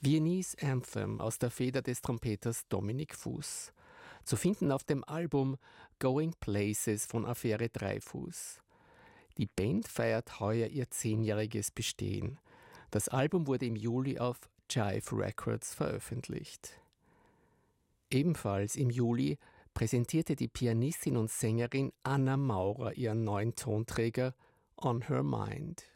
Viennese Anthem aus der Feder des Trompeters Dominic Fuß. Zu finden auf dem Album Going Places von Affäre Dreifuß. Die Band feiert heuer ihr 10-jähriges Bestehen. Das Album wurde im Juli auf Jive Records veröffentlicht. Ebenfalls im Juli präsentierte die Pianistin und Sängerin Anna Maurer ihren neuen Tonträger On Her Mind.